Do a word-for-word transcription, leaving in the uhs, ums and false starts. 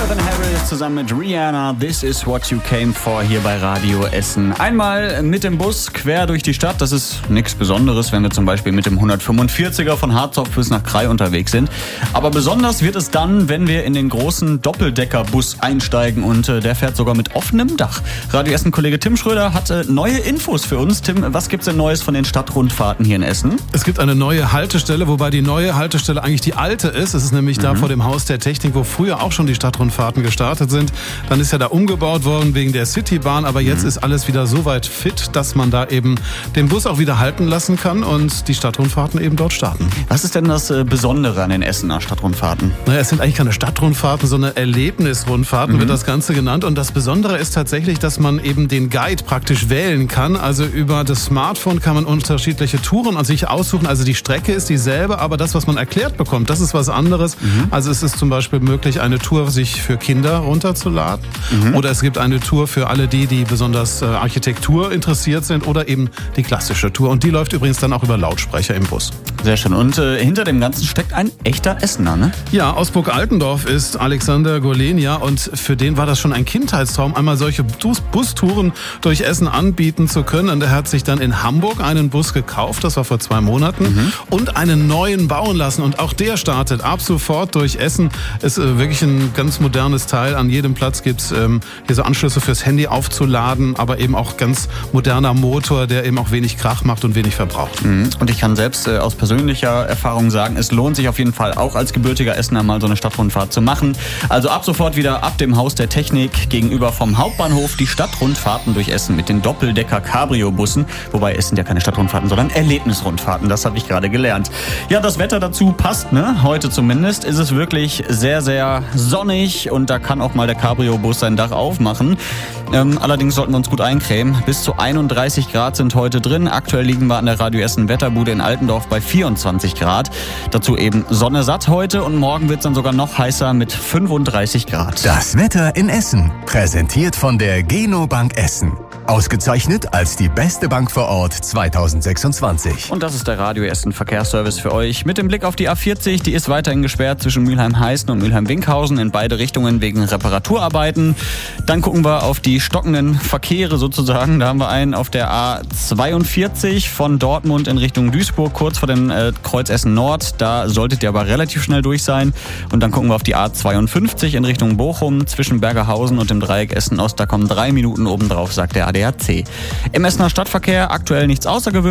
Calvin Harris zusammen mit Rihanna, This is what you came for hier bei Radio Essen. Einmal mit dem Bus quer durch die Stadt, das ist nichts Besonderes, wenn wir zum Beispiel mit dem hundertfünfundvierziger von Harzopf bis nach Krai unterwegs sind. Aber besonders wird es dann, wenn wir in den großen Doppeldeckerbus einsteigen und äh, der fährt sogar mit offenem Dach. Radio Essen-Kollege Tim Schröder hat äh, neue Infos für uns. Tim, was gibt's denn Neues von den Stadtrundfahrten hier in Essen? Es gibt eine neue Haltestelle, wobei die neue Haltestelle eigentlich die alte ist. Es ist nämlich mhm. da vor dem Haus der Technik, wo früher auch schon die Stadtrundfahrten gestartet sind. Dann ist ja da umgebaut worden wegen der Citybahn, aber jetzt mhm. ist alles wieder so weit fit, dass man da eben den Bus auch wieder halten lassen kann und die Stadtrundfahrten eben dort starten. Was ist denn das Besondere an den Essener Stadtrundfahrten? Naja, es sind eigentlich keine Stadtrundfahrten, sondern Erlebnisrundfahrten mhm. wird das Ganze genannt. Und das Besondere ist tatsächlich, dass man eben den Guide praktisch wählen kann. Also über das Smartphone kann man unterschiedliche Touren an sich aussuchen. Also die Strecke ist dieselbe, aber das, was man erklärt bekommt, das ist was anderes. Mhm. Also es ist zum Beispiel möglich, eine Tour sich für Kinder runterzuladen. Mhm. Oder es gibt eine Tour für alle die, die besonders äh, Architektur interessiert sind oder eben die klassische Tour. Und die läuft übrigens dann auch über Lautsprecher im Bus. Sehr schön. Und äh, hinter dem Ganzen steckt ein echter Essener, ne? Ja, aus Burg Altendorf ist Alexander Golenia und für den war das schon ein Kindheitstraum, einmal solche Bus- Bustouren durch Essen anbieten zu können. Und er hat sich dann in Hamburg einen Bus gekauft, das war vor zwei Monaten, mhm. und einen neuen bauen lassen. Und auch der startet ab sofort durch Essen. Ist äh, wirklich ein ganz modernes Teil. An jedem Platz gibt's ähm, hier so Anschlüsse fürs Handy aufzuladen, aber eben auch ganz moderner Motor, der eben auch wenig Krach macht und wenig verbraucht. Mhm. Und ich kann selbst äh, aus persönlicher Erfahrung sagen, es lohnt sich auf jeden Fall auch als gebürtiger Essener mal so eine Stadtrundfahrt zu machen. Also ab sofort wieder ab dem Haus der Technik gegenüber vom Hauptbahnhof die Stadtrundfahrten durch Essen mit den Doppeldecker-Cabrio-Bussen. Wobei es sind ja keine Stadtrundfahrten, sondern Erlebnisrundfahrten. Das habe ich gerade gelernt. Ja, das Wetter dazu passt, ne? Heute zumindest ist es wirklich sehr, sehr sonnig und da kann auch mal der Cabrio-Bus sein Dach aufmachen. Ähm, allerdings sollten wir uns gut eincremen. Bis zu einunddreißig Grad sind heute drin. Aktuell liegen wir an der Radio Essen Wetterbude in Altendorf bei vierundzwanzig Grad. Dazu eben Sonne satt heute und morgen wird es dann sogar noch heißer mit fünfunddreißig Grad. Das Wetter in Essen, präsentiert von der Geno Bank Essen. Ausgezeichnet als die beste Bank vor Ort zweitausendsechsundzwanzig. Und das ist der Radio Essen Verkehrsservice für euch. Mit dem Blick auf die A vierzig, die ist weiterhin gesperrt zwischen Mülheim-Heißen und Mülheim-Winkhausen in beide Richtungen wegen Reparaturarbeiten. Dann gucken wir auf die stockenden Verkehre sozusagen. Da haben wir einen auf der A zweiundvierzig von Dortmund in Richtung Duisburg, kurz vor dem äh, Kreuz Essen Nord. Da solltet ihr aber relativ schnell durch sein. Und dann gucken wir auf die A zweiundfünfzig in Richtung Bochum zwischen Bergerhausen und dem Dreieck Essen Ost. Da kommen drei Minuten obendrauf, sagt der A D A C. Im Essener Stadtverkehr aktuell nichts außergewöhnliches.